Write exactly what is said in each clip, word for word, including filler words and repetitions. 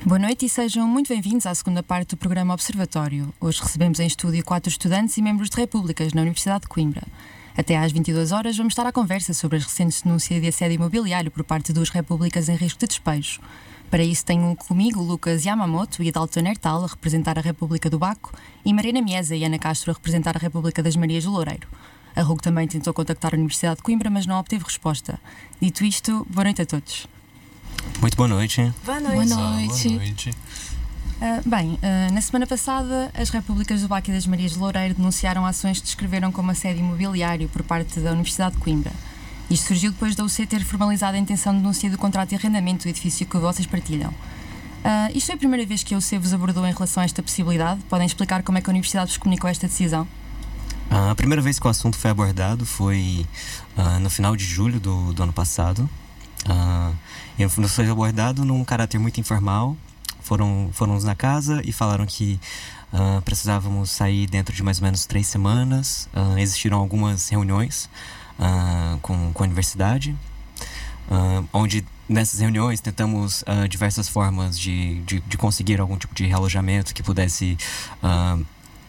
Boa noite e sejam muito bem-vindos à segunda parte do programa Observatório. Hoje recebemos em estúdio quatro estudantes e membros de repúblicas na Universidade de Coimbra. Até às vinte e duas horas vamos estar à conversa sobre as recentes denúncias de assédio imobiliário por parte de duas repúblicas em risco de despejo. Para isso tenho comigo Lucas Yamamoto e Dalton Hertal a representar a República do Baco e Marina Miesa e Ana Castro a representar a República das Marias do Loureiro. A R U C também tentou contactar a Universidade de Coimbra, mas não obteve resposta. Dito isto, boa noite a todos. Muito boa noite. Boa noite. Boa noite. Boa noite. Uh, bem, uh, na semana passada, as repúblicas do Baco e das Marias de Loureiro denunciaram ações que descreveram como assédio imobiliário por parte da Universidade de Coimbra. Isto surgiu depois da U C ter formalizado a intenção de denúncia do contrato de arrendamento do edifício que vocês partilham. Uh, isto foi a primeira vez que a U C vos abordou em relação a esta possibilidade? Podem explicar como é que a Universidade vos comunicou esta decisão? A primeira vez que o assunto foi abordado foi uh, no final de julho do, do ano passado. Uh, e foi abordado num caráter muito informal. Foram, foram na casa e falaram que uh, precisávamos sair dentro de mais ou menos três semanas. Uh, existiram algumas reuniões uh, com, com a universidade, uh, onde nessas reuniões tentamos uh, diversas formas de, de, de conseguir algum tipo de realojamento que pudesse uh,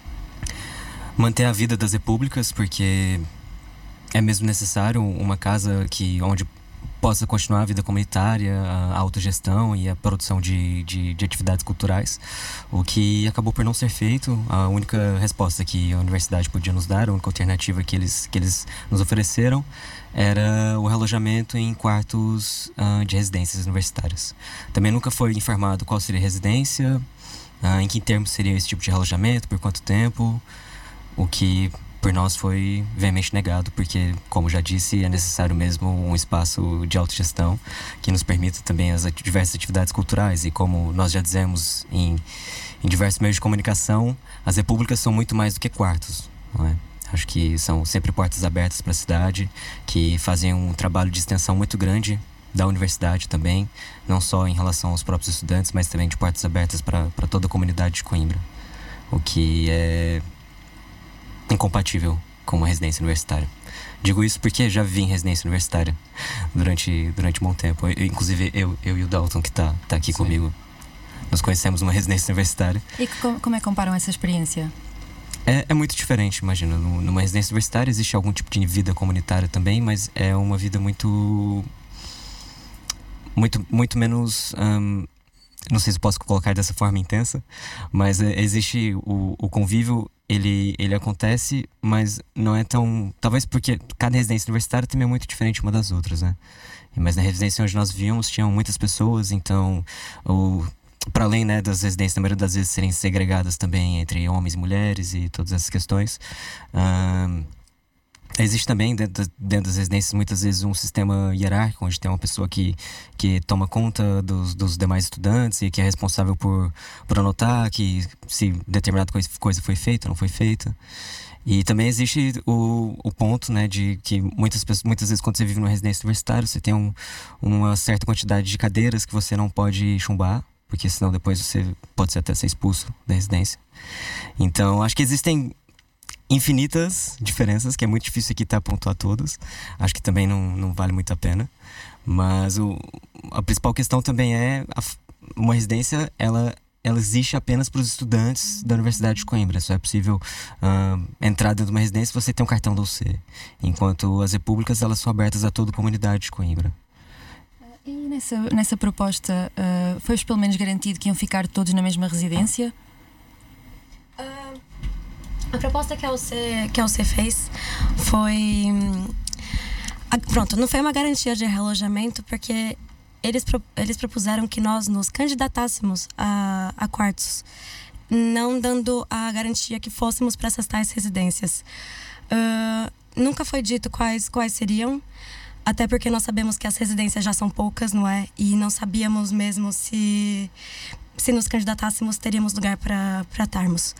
manter a vida das repúblicas, porque é mesmo necessário uma casa que, onde possa continuar a vida comunitária, a autogestão e a produção de, de, de atividades culturais, o que acabou por não ser feito. A única resposta que a universidade podia nos dar, a única alternativa que eles, que eles nos ofereceram era o relojamento em quartos uh, de residências universitárias. Também nunca foi informado qual seria a residência, uh, em que termos seria esse tipo de relojamento, por quanto tempo, o que por nós foi veemente negado, porque, como já disse, é necessário mesmo um espaço de autogestão que nos permita também as diversas atividades culturais. E como nós já dizemos em, em diversos meios de comunicação, as repúblicas são muito mais do que quartos, não é? Acho que são sempre portas abertas para a cidade, que fazem um trabalho de extensão muito grande da universidade também, não só em relação aos próprios estudantes, mas também de portas abertas para, para toda a comunidade de Coimbra, o que é incompatível com uma residência universitária. Digo isso porque já vivi em residência universitária durante, durante um bom tempo. Eu, inclusive eu, eu e o Dalton, que está tá aqui Sim. comigo, nos conhecemos numa residência universitária. E que, como é que comparam essa experiência? É, é muito diferente, imagina. Numa residência universitária existe algum tipo de vida comunitária também, mas é uma vida muito muito, muito menos um, não sei se posso colocar dessa forma intensa, mas é, existe o, o convívio. Ele, ele acontece, mas não é tão... Talvez porque cada residência universitária também é muito diferente uma das outras, né? Mas na residência onde nós vivíamos, tinham muitas pessoas, então... Para além, né, das residências, na maioria das vezes, serem segregadas também entre homens e mulheres e todas essas questões... Um, existe também, dentro, dentro das residências, muitas vezes um sistema hierárquico, onde tem uma pessoa que, que toma conta dos, dos demais estudantes e que é responsável por, por anotar que se determinada coisa, coisa foi feita ou não foi feita. E também existe o, o ponto, né, de que muitas, pessoas, muitas vezes quando você vive numa residência universitária, você tem um, uma certa quantidade de cadeiras que você não pode chumbar, porque senão depois você pode ser até ser expulso da residência. Então, acho que existem infinitas diferenças, que é muito difícil aqui estar a pontuar todas. Acho que também não, não vale muito a pena. Mas o, a principal questão também é a, uma residência, ela, ela existe apenas para os estudantes da Universidade de Coimbra. Só é possível uh, entrar dentro de uma residência se você tem um cartão da U C. Enquanto as repúblicas, elas são abertas a toda a comunidade de Coimbra. E nessa, nessa proposta, uh, foi pelo menos garantido que iam ficar todos na mesma residência? Uh... A proposta que a U C, que a U C fez foi... A, pronto, não foi uma garantia de relojamento, porque eles, pro, eles propuseram que nós nos candidatássemos a, a quartos, não dando a garantia que fôssemos para essas tais residências. Uh, nunca foi dito quais, quais seriam, até porque nós sabemos que as residências já são poucas, não é? E não sabíamos mesmo se, se nos candidatássemos teríamos lugar para estarmos.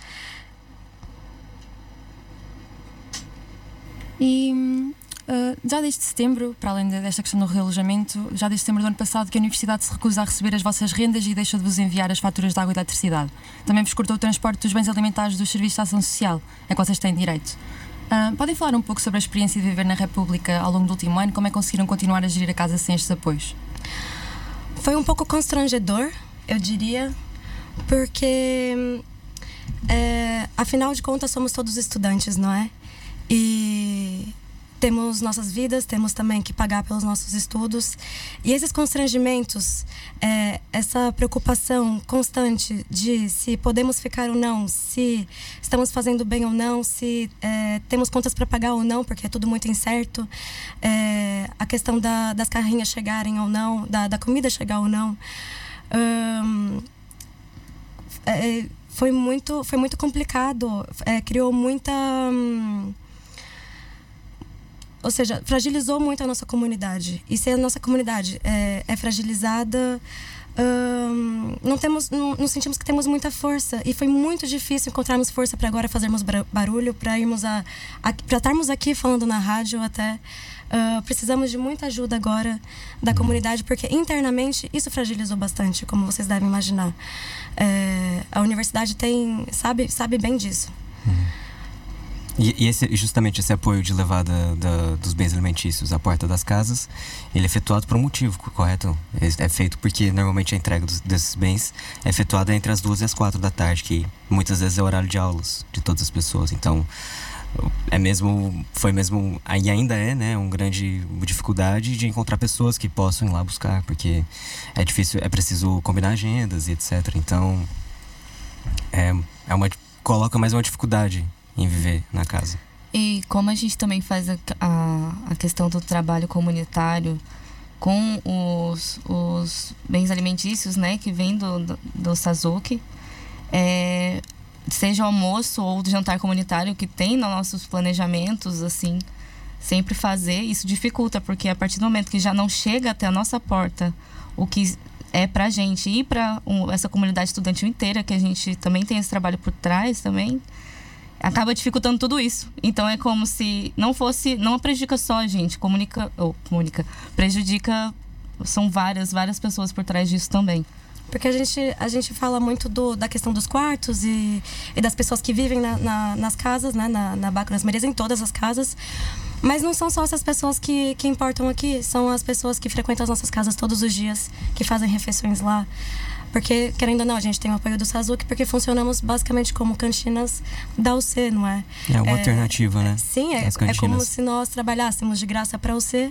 E uh, já desde setembro, para além desta questão do realojamento, já desde setembro do ano passado que a Universidade se recusa a receber as vossas rendas e deixa de vos enviar as faturas de água e de eletricidade. Também vos cortou o transporte dos bens alimentares dos serviços de ação social, a que vocês têm direito. Uh, podem falar um pouco sobre a experiência de viver na República ao longo do último ano? Como é que conseguiram continuar a gerir a casa sem estes apoios? Foi um pouco constrangedor, eu diria, porque, é, afinal de contas, somos todos estudantes, não é? E temos nossas vidas, temos também que pagar pelos nossos estudos. E esses constrangimentos, é, essa preocupação constante de se podemos ficar ou não, se estamos fazendo bem ou não, se é, temos contas para pagar ou não, porque é tudo muito incerto. É, a questão da, das carrinhas chegarem ou não, da, da comida chegar ou não. Hum, é, foi, muito, foi muito complicado. É, criou muita... Hum, Ou seja, fragilizou muito a nossa comunidade. E se a nossa comunidade é, é fragilizada, hum, não, temos, não, não sentimos que temos muita força. E foi muito difícil encontrarmos força para agora fazermos barulho, para irmos a, a para estarmos aqui falando na rádio até. Uh, precisamos de muita ajuda agora da comunidade, porque internamente isso fragilizou bastante, como vocês devem imaginar. É, a universidade tem, sabe, sabe bem disso. Uhum. E, e esse, justamente esse apoio de levada da, dos bens alimentícios à porta das casas, ele é efetuado por um motivo, correto? É, é feito porque normalmente a entrega dos, desses bens é efetuada entre as duas e as quatro da tarde, que muitas vezes é o horário de aulas de todas as pessoas. Então, é mesmo, foi mesmo, e ainda é, né, uma grande dificuldade de encontrar pessoas que possam ir lá buscar, porque é difícil, é preciso combinar agendas e etcétera. Então, é, é uma, coloca mais uma dificuldade em viver na casa. E como a gente também faz a, a, a questão do trabalho comunitário com os, os bens alimentícios, né, que vem do, do, do Sazuk, é, seja o almoço ou o jantar comunitário que tem nos nossos planejamentos, assim, sempre fazer, isso dificulta, porque a partir do momento que já não chega até a nossa porta o que é pra gente e pra um, essa comunidade estudantil inteira, que a gente também tem esse trabalho por trás também, acaba dificultando tudo isso. Então é como se não fosse, não prejudica só a gente, comunica, ou comunica, prejudica, são várias, várias pessoas por trás disso também. Porque a gente, a gente fala muito do, da questão dos quartos e, e das pessoas que vivem na, na, nas casas, né? Na, na Baco das Marias, em todas as casas. Mas não são só essas pessoas que, que importam aqui, são as pessoas que frequentam as nossas casas todos os dias, que fazem refeições lá. Porque, querendo ou não, a gente tem o apoio do Sazuk, porque funcionamos basicamente como cantinas da U C, não é? É uma é, alternativa, né? Sim, é, é como se nós trabalhássemos de graça para a U C.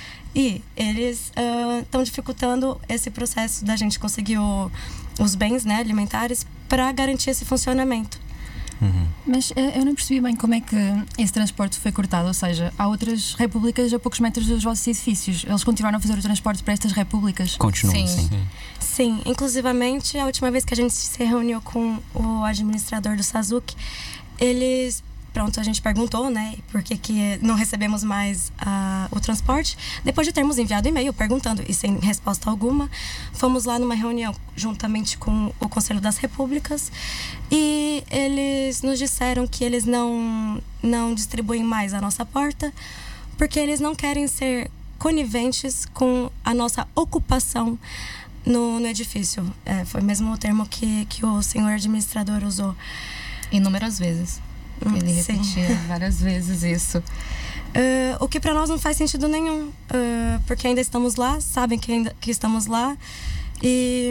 E eles estão uh, dificultando esse processo da gente conseguir o, os bens, né, alimentares para garantir esse funcionamento. Uhum. Mas eu não percebi bem como é que esse transporte foi cortado. Ou seja, há outras repúblicas a poucos metros dos vossos edifícios. Eles continuaram a fazer o transporte para estas repúblicas? Continuam, sim. Sim. Sim, inclusivamente a última vez que a gente se reuniu com o administrador do Sazuk, eles... Pronto, a gente perguntou, né, por que, que não recebemos mais uh, o transporte. Depois de termos enviado e-mail perguntando e sem resposta alguma, fomos lá numa reunião juntamente com o Conselho das Repúblicas e eles nos disseram que eles não, não distribuem mais a nossa porta porque eles não querem ser coniventes com a nossa ocupação no, no edifício. É, foi mesmo o termo que, que o senhor administrador usou. Inúmeras vezes. Ele repetia Sim. várias vezes isso. Uh, o que para nós não faz sentido nenhum. Uh, porque ainda estamos lá, sabem que, ainda, que estamos lá. E...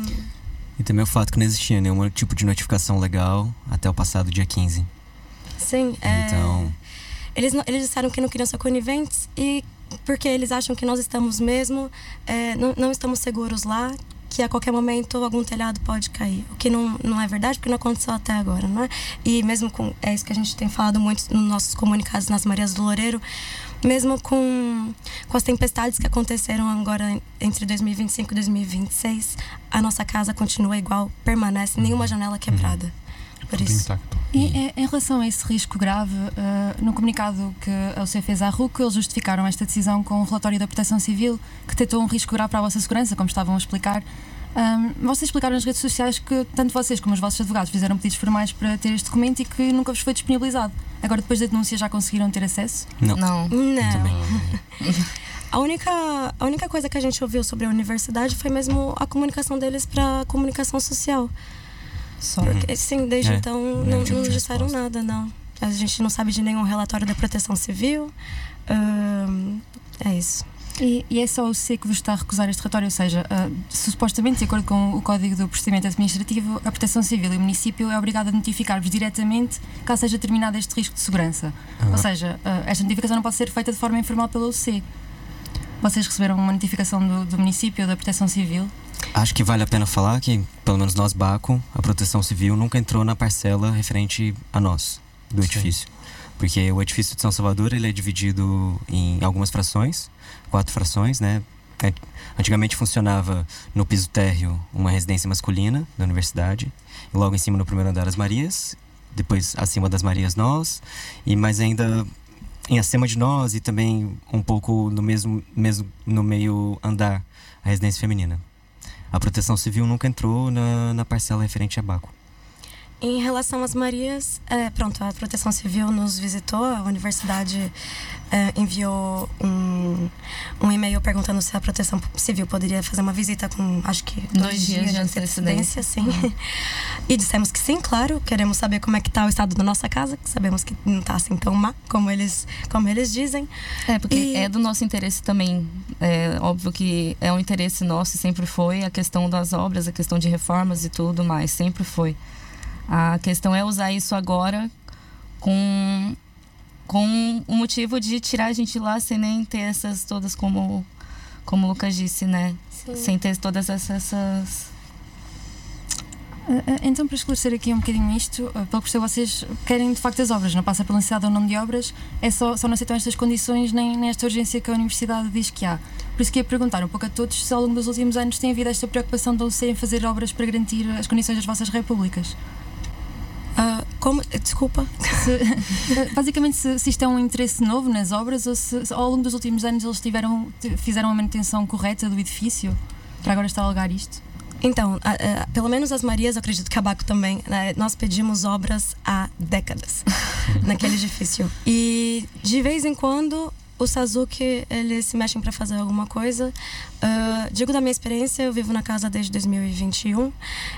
e também o fato que não existia nenhum tipo de notificação legal até o passado dia quinze. Sim. Então... É, eles, eles disseram que não queriam ser coniventes e porque eles acham que nós estamos mesmo... É, não, não estamos seguros lá, que a qualquer momento algum telhado pode cair. O que não, não é verdade, porque não aconteceu até agora, não é? E mesmo com... É isso que a gente tem falado muito nos nossos comunicados nas Marias do Loureiro. Mesmo com, com as tempestades que aconteceram agora entre dois mil e vinte e cinco e dois mil e vinte e seis, a nossa casa continua igual, permanece, nenhuma janela quebrada. Por isso. E em relação a esse risco grave, uh, no comunicado que a U C fez à R U C, eles justificaram esta decisão com o relatório da Proteção Civil, que detectou um risco grave para a vossa segurança, como estavam a explicar. Um, vocês explicaram nas redes sociais que tanto vocês como os vossos advogados fizeram pedidos formais para ter este documento e que nunca vos foi disponibilizado. Agora, depois da denúncia, já conseguiram ter acesso? Não. Não. Não. A única, a única coisa que a gente ouviu sobre a universidade foi mesmo a comunicação deles para a comunicação social. Só. Porque, sim, desde é, então não, não disseram nada, não. A gente não sabe de nenhum relatório da Proteção Civil. Hum, é isso. E, e é só o C que vos está a recusar este relatório, ou seja, uh, se, supostamente, de acordo com o Código do Procedimento Administrativo, a Proteção Civil e o município é obrigado a notificar-vos diretamente caso seja determinado este risco de segurança. Uhum. Ou seja, uh, esta notificação não pode ser feita de forma informal pela U C. Vocês receberam uma notificação do, do município ou da Proteção Civil? Acho que vale a pena falar que, pelo menos nós, Baco, a Proteção Civil nunca entrou na parcela referente a nós, do edifício. Sim. Porque o edifício de São Salvador, ele é dividido em algumas frações, quatro frações, né? Antigamente funcionava no piso térreo uma residência masculina da universidade, e logo em cima no primeiro andar as Marias, depois acima das Marias nós, e mais ainda em acima de nós e também um pouco no mesmo, mesmo no meio andar a residência feminina. A Proteção Civil nunca entrou na, na parcela referente a Baco. Em relação às Marias, é, pronto, a Proteção Civil nos visitou, a universidade é, enviou um, um e-mail perguntando se a Proteção Civil poderia fazer uma visita com, acho que, dois, dois dias, dias de antecedência, sim. Uhum. E dissemos que sim, claro, queremos saber como é que está o estado da nossa casa, que sabemos que não está assim tão má, como eles, como eles dizem. É, porque e... é do nosso interesse também, é óbvio que é um interesse nosso, sempre foi, a questão das obras, a questão de reformas e tudo mais, sempre foi. A questão é usar isso agora com, com o motivo de tirar a gente lá sem nem ter essas todas, como, como o Lucas disse, né? Sim. Sem ter todas essas... essas... Então, para esclarecer aqui um bocadinho isto, pelo que percebo, vocês querem de facto as obras, não passa pela necessidade ou não de obras, é só, só não aceitam estas condições nem nesta urgência que a Universidade diz que há. Por isso que ia perguntar um pouco a todos se ao longo dos últimos anos tem havido esta preocupação da U C em fazer obras para garantir as condições das vossas repúblicas. Uh, como? Desculpa. Se, basicamente, se, se isto é um interesse novo nas obras ou se, se ao longo dos últimos anos eles tiveram, fizeram a manutenção correta do edifício para agora estar a alegar isto? Então, a, a, pelo menos as Marias, eu acredito que a Baco também, né, nós pedimos obras há décadas naquele edifício. E de vez em quando o Sazuki, eles se mexem para fazer alguma coisa. Uh, digo da minha experiência, eu vivo na casa desde dois mil e vinte e um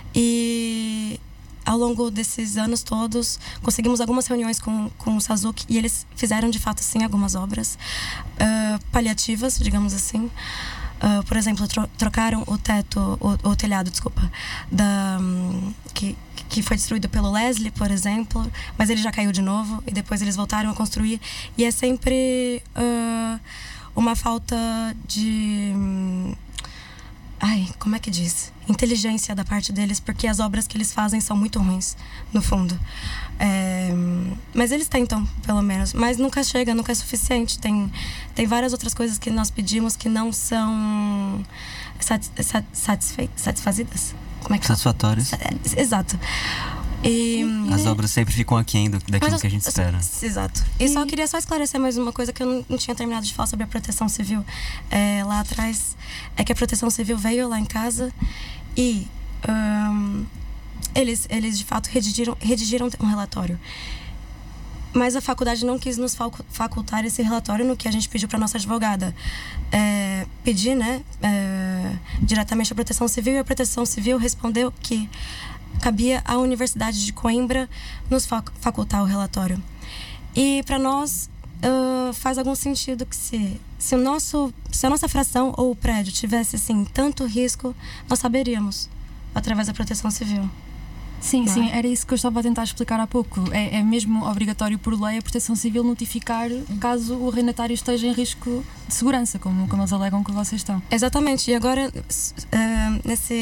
e ao longo desses anos todos, conseguimos algumas reuniões com, com o Sazuki e eles fizeram, de fato, sim, algumas obras uh, paliativas, digamos assim. Uh, por exemplo, tro- trocaram o teto, o, o telhado, desculpa, da, um, que, que foi destruído pelo Leslie, por exemplo, mas ele já caiu de novo e depois eles voltaram a construir. E é sempre uh, uma falta de... Um, ai, como é que diz? Inteligência da parte deles, porque as obras que eles fazem são muito ruins, no fundo. É, mas eles tentam, pelo menos. Mas nunca chega, nunca é suficiente. Tem, tem várias outras coisas que nós pedimos que não são satis, satisfe, satisfazidas. Como é que Satisfatórias. É, exato. E, as obras sempre ficam aquém do, daquilo mas, que a gente espera. Exato. E, e só queria só esclarecer mais uma coisa que eu não, não tinha terminado de falar sobre a Proteção Civil é, lá atrás. É que a Proteção Civil veio lá em casa e um, eles, eles de fato redigiram, redigiram um relatório. Mas a faculdade não quis nos facultar esse relatório no que a gente pediu para nossa advogada. É, pedir, né, é, diretamente à Proteção Civil, e a Proteção Civil respondeu que cabia à Universidade de Coimbra nos facultar o relatório. E para nós uh, faz algum sentido que se, se, o nosso, se a nossa fração ou o prédio tivesse assim, tanto risco, nós saberíamos através da Proteção Civil. Sim, Não sim, é? Era isso que eu estava a tentar explicar há pouco. É, é mesmo obrigatório por lei a Proteção Civil notificar caso o arrendatário esteja em risco de segurança, como, como eles alegam que vocês estão. Exatamente. E agora, uh, nesse...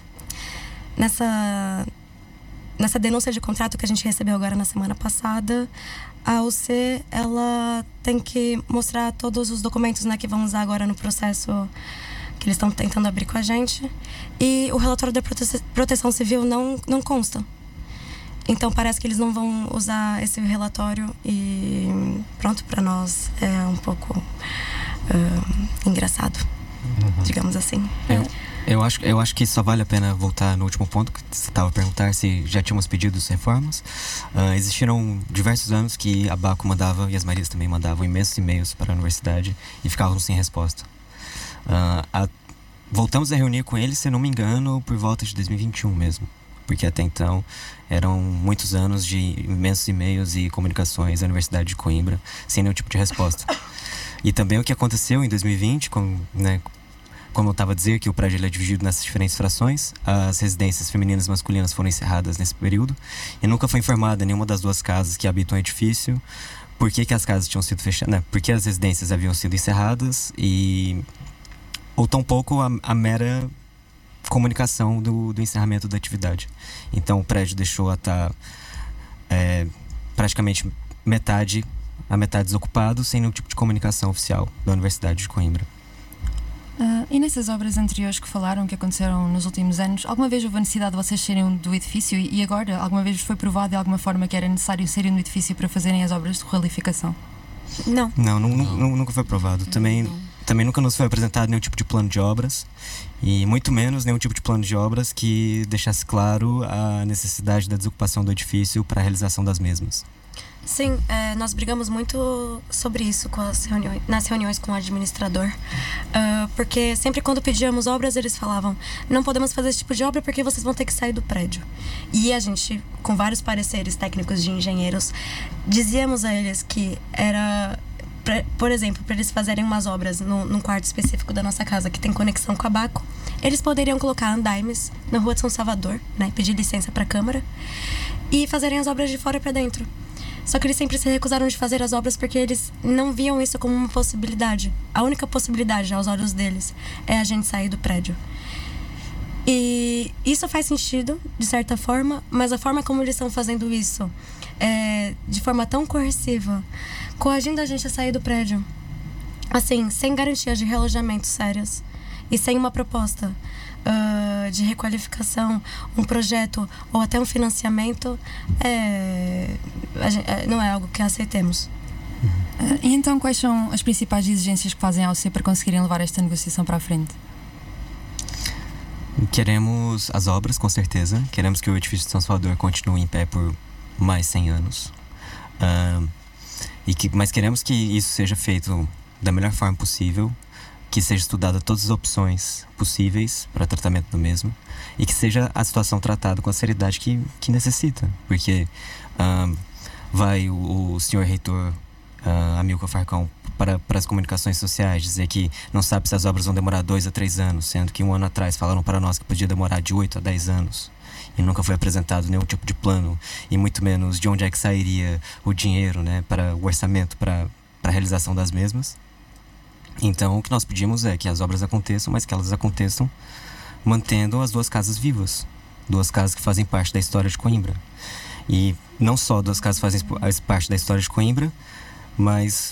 Nessa, nessa denúncia de contrato que a gente recebeu agora na semana passada, a U C, ela tem que mostrar todos os documentos, né, que vão usar agora no processo que eles estão tentando abrir com a gente. E o relatório da prote- Proteção Civil não, não consta. Então parece que eles não vão usar esse relatório e pronto, para nós é um pouco uh, engraçado, uhum. digamos assim. É. Eu acho, eu acho que só vale a pena voltar no último ponto que você estava a perguntar se já tínhamos pedido reformas. Uh, existiram diversos anos que a Baco mandava e as Marias também mandavam imensos e-mails para a universidade e ficavam sem resposta. Uh, a, voltamos a reunir com eles, se não me engano, por volta de dois mil e vinte e um mesmo. Porque até então eram muitos anos de imensos e-mails e comunicações à Universidade de Coimbra sem nenhum tipo de resposta. E também o que aconteceu em dois mil e vinte, com, né, como eu estava a dizer, que o prédio ele é dividido nessas diferentes frações, as residências femininas e masculinas foram encerradas nesse período e nunca foi informada nenhuma das duas casas que habitam o edifício por que, que as casas tinham sido fechadas, né, por que as residências haviam sido encerradas e ou tampouco a, a mera comunicação do, do encerramento da atividade. Então o prédio deixou a estar é, praticamente metade a metade desocupado, sem nenhum tipo de comunicação oficial da Universidade de Coimbra. Uh, e nessas obras anteriores que falaram, que aconteceram nos últimos anos, alguma vez houve a necessidade de vocês saírem do edifício e, e agora, alguma vez foi provado de alguma forma que era necessário saírem do edifício para fazerem as obras de requalificação? Não. Não, não, não. nunca foi provado. Também, Não. também nunca nos foi apresentado nenhum tipo de plano de obras e muito menos nenhum tipo de plano de obras que deixasse claro a necessidade da desocupação do edifício para a realização das mesmas. Sim, é, nós brigamos muito sobre isso com as reuniões, nas reuniões com o administrador, uh, porque sempre quando pedíamos obras eles falavam: não podemos fazer esse tipo de obra porque vocês vão ter que sair do prédio. E a gente, com vários pareceres técnicos de engenheiros, dizíamos a eles que era, pra, por exemplo, para eles fazerem umas obras no, num quarto específico da nossa casa que tem conexão com a Baco, eles poderiam colocar andaimes na rua de São Salvador, né, pedir licença para a Câmara e fazerem as obras de fora para dentro. Só que eles sempre se recusaram de fazer as obras porque eles não viam isso como uma possibilidade. A única possibilidade, aos olhos deles, é a gente sair do prédio. E isso faz sentido, de certa forma, mas a forma como eles estão fazendo isso, é, de forma tão coerciva, coagindo a gente a sair do prédio, assim, sem garantias de realojamento sérias e sem uma proposta Uh, de requalificação, um projeto ou até um financiamento, é, a gente, é, não é algo que aceitemos. Uh, e então quais são as principais exigências que fazem ao C para conseguirem levar esta negociação para a frente? Queremos as obras, com certeza. Queremos que o edifício de São Salvador continue em pé por mais cem anos. Uh, e que, mas queremos que isso seja feito da melhor forma possível, que seja estudada todas as opções possíveis para tratamento do mesmo e que seja a situação tratada com a seriedade que, que necessita, porque uh, vai o, o senhor reitor uh, Amilcar Farcão para, para as comunicações sociais dizer que não sabe se as obras vão demorar dois a três anos, sendo que um ano atrás falaram para nós que podia demorar de oito a dez anos e nunca foi apresentado nenhum tipo de plano e muito menos de onde é que sairia o dinheiro, né, para o orçamento para, para a realização das mesmas. Então, o que nós pedimos é que as obras aconteçam, mas que elas aconteçam mantendo as duas casas vivas. Duas casas que fazem parte da história de Coimbra. E não só duas casas fazem parte da história de Coimbra, mas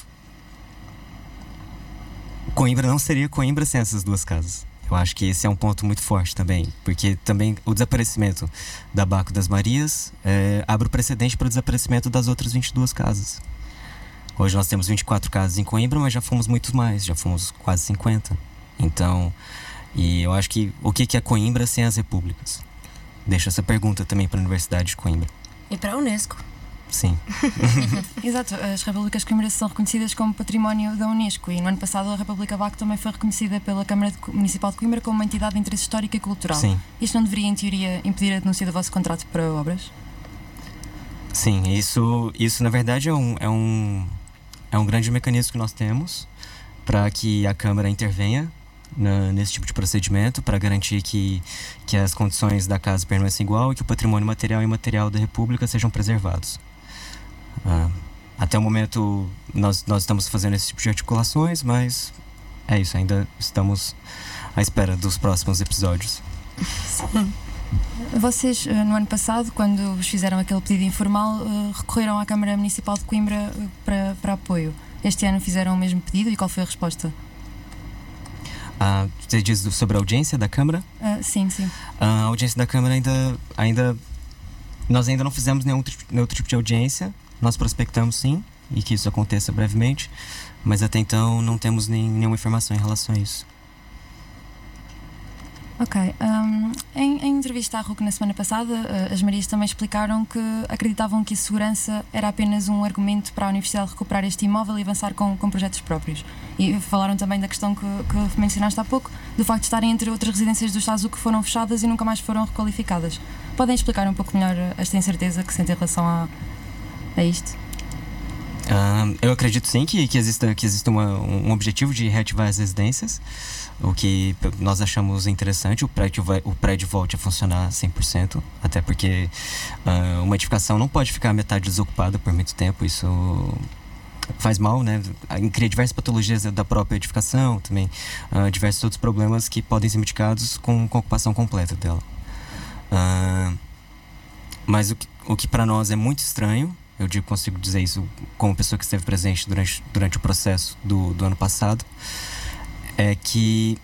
Coimbra não seria Coimbra sem essas duas casas. Eu acho que esse é um ponto muito forte também, porque também o desaparecimento da Baco das Marias é, abre o precedente para o desaparecimento das outras vinte e duas casas. Hoje nós temos vinte e quatro casas em Coimbra, mas já fomos muito mais, já fomos quase cinquenta. Então, e eu acho que o que é Coimbra sem as repúblicas? Deixo essa pergunta também para a Universidade de Coimbra. E para a Unesco. Sim. Exato, as Repúblicas de Coimbra são reconhecidas como património da Unesco e no ano passado a República Baco também foi reconhecida pela Câmara Municipal de Coimbra como uma entidade de interesse histórico e cultural. Sim. Isto não deveria, em teoria, impedir a denúncia do vosso contrato para obras? Sim, isso, isso na verdade é um, é um, é um grande mecanismo que nós temos para que a Câmara intervenha na, nesse tipo de procedimento, para garantir que, que as condições da casa permaneçam igual e que o patrimônio material e imaterial da República sejam preservados. Ah, até o momento nós, nós estamos fazendo esse tipo de articulações, mas é isso, ainda estamos à espera dos próximos episódios. Sim. Vocês, no ano passado, quando vos fizeram aquele pedido informal, recorreram à Câmara Municipal de Coimbra para, para apoio. Este ano fizeram o mesmo pedido e qual foi a resposta? Ah, você diz sobre a audiência da Câmara? Ah, sim, sim. A audiência da Câmara ainda, ainda... Nós ainda não fizemos nenhum, nenhum outro tipo de audiência. Nós prospectamos sim, e que isso aconteça brevemente, mas até então não temos nem, nenhuma informação em relação a isso. Ok. Um, em, em entrevista à R U C na semana passada, uh, as Marias também explicaram que acreditavam que a segurança era apenas um argumento para a Universidade recuperar este imóvel e avançar com, com projetos próprios. E falaram também da questão que, que mencionaste há pouco, do facto de estarem entre outras residências do Estado que foram fechadas e nunca mais foram requalificadas. Podem explicar um pouco melhor esta incerteza que sentem em relação a, a isto? Uh, eu acredito sim que, que exista, que exista uma, um objetivo de reativar as residências, o que nós achamos interessante, o prédio, vai, o prédio volte a funcionar cem por cento, até porque uh, uma edificação não pode ficar metade desocupada por muito tempo, isso faz mal, né? Cria diversas patologias da própria edificação, também uh, diversos outros problemas que podem ser mitigados com, com a ocupação completa dela. Uh, mas o que, o que para nós é muito estranho, eu digo, consigo dizer isso como pessoa que esteve presente durante, durante o processo do, do ano passado, é que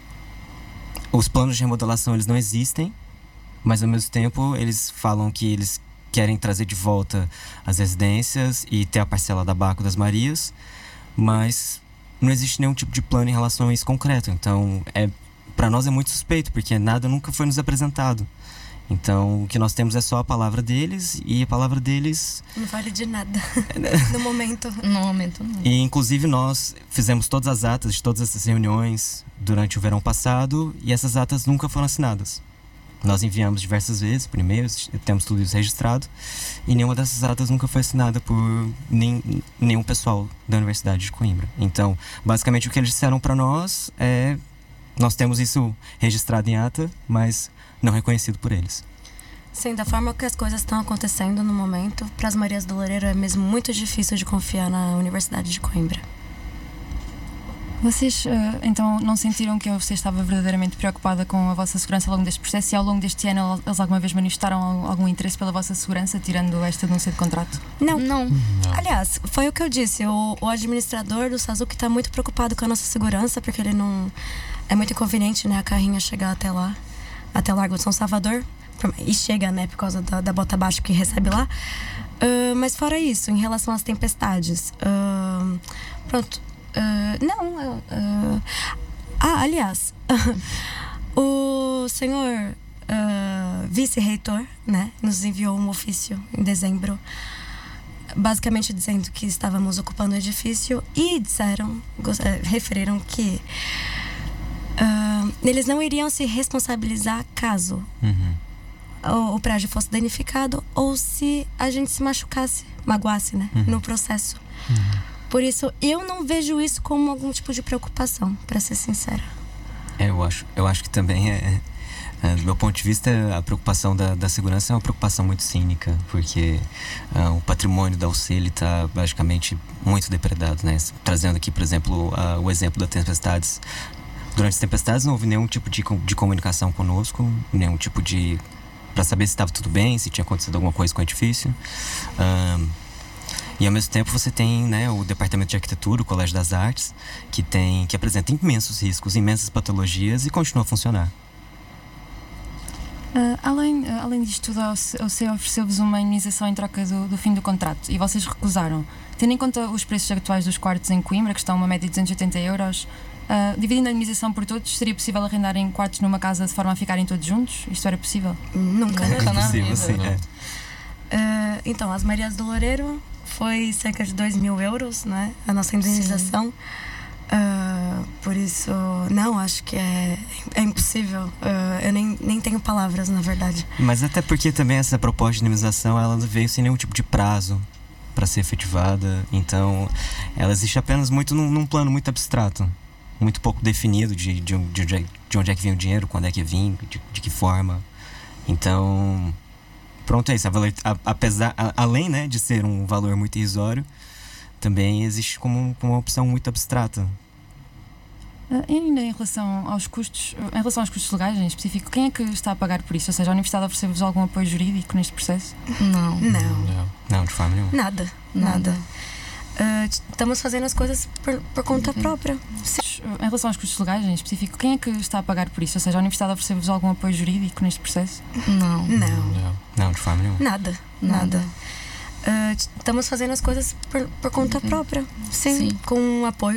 os planos de remodelação eles não existem, mas ao mesmo tempo eles falam que eles querem trazer de volta as residências e ter a parcela da Baco das Marias, mas não existe nenhum tipo de plano em relação a isso concreto. Então, é, para nós é muito suspeito, porque nada nunca foi nos apresentado. Então, o que nós temos é só a palavra deles, e a palavra deles... Não vale de nada, no momento. No momento, não. E, inclusive, nós fizemos todas as atas de todas essas reuniões durante o verão passado, e essas atas nunca foram assinadas. Nós enviamos diversas vezes por e-mail, temos tudo isso registrado, e nenhuma dessas atas nunca foi assinada por nem, nenhum pessoal da Universidade de Coimbra. Então, basicamente, o que eles disseram para nós é... Nós temos isso registrado em ata, mas não reconhecido por eles. Sim, da forma que as coisas estão acontecendo no momento, para as Marias do Loureiro é mesmo muito difícil de confiar na Universidade de Coimbra. Vocês, uh, então, não sentiram que você estava verdadeiramente preocupada com a vossa segurança ao longo deste processo? E ao longo deste ano eles alguma vez manifestaram algum interesse pela vossa segurança, tirando esta denúncia de contrato? Não. Não. Aliás, foi o que eu disse, o, o administrador do Sazuki está muito preocupado com a nossa segurança, porque ele não... É muito inconveniente, né, a carrinha chegar até lá, até o Largo de São Salvador, e chega, né, por causa da, da bota baixa que recebe lá. Uh, mas fora isso, em relação às tempestades, uh, pronto, uh, não, uh, ah, aliás, o senhor uh, vice-reitor, né, nos enviou um ofício em dezembro, basicamente dizendo que estávamos ocupando o edifício, e disseram, referiram que Uh, eles não iriam se responsabilizar caso Uhum. o, o prédio fosse danificado ou se a gente se machucasse, magoasse, né, Uhum. no processo. Uhum. Por isso, eu não vejo isso como algum tipo de preocupação, para ser sincera. É, eu acho, eu acho que também é, é, do meu ponto de vista, a preocupação da, da segurança é uma preocupação muito cínica, porque uh, o patrimônio da U C L está basicamente muito depredado, né? Trazendo aqui, por exemplo, uh, o exemplo das tempestades. Durante as tempestades não houve nenhum tipo de, de comunicação conosco, nenhum tipo de... para saber se estava tudo bem, se tinha acontecido alguma coisa com o edifício. Um, e ao mesmo tempo você tem, né, o Departamento de Arquitetura, o Colégio das Artes, que, tem, que apresenta imensos riscos, imensas patologias e continua a funcionar. Uh, além, uh, além disto tudo, o C E ofereceu-vos uma indenização em troca do, do fim do contrato e vocês recusaram. Tendo em conta os preços atuais dos quartos em Coimbra, que estão a uma média de duzentos e oitenta euros, Uh, dividindo a indenização por todos, seria possível arrendarem quartos numa casa de forma a ficarem todos juntos? Isto era possível? Nunca, Nunca né? na Impossível, vida. sim, é. Uh, então, as Marias do Loureiro foi cerca de dois mil euros, né, a nossa indenização. Uh, por isso, não, acho que é, é impossível. Uh, eu nem, nem tenho palavras, na verdade. Mas até porque também essa proposta de indenização, ela veio sem nenhum tipo de prazo para ser efetivada. Então, ela existe apenas muito num, num plano muito abstrato, muito pouco definido de, de, de, de onde é que vem o dinheiro, quando é que vem, de, de que forma. Então, pronto, é isso. A valor, a, apesar, a, além, né, de ser um valor muito irrisório, também existe como, como uma opção muito abstrata. Uh, e ainda em relação aos custos, em relação aos custos legais em específico, quem é que está a pagar por isso? Ou seja, a Universidade ofereceu-vos algum apoio jurídico neste processo? Não. Não, Não, de forma nenhuma. nada, Nada. nada. Uh, estamos fazendo as coisas por, por conta própria. Em relação aos custos legais em específico, quem é que está a pagar por isso? Ou seja, a Universidade ofereceu-vos algum apoio jurídico neste processo? Não. Não, Não, de forma nenhuma. nada, Nada. nada. Uh, estamos fazendo as coisas por, por conta própria. Sim, Sim. com apoio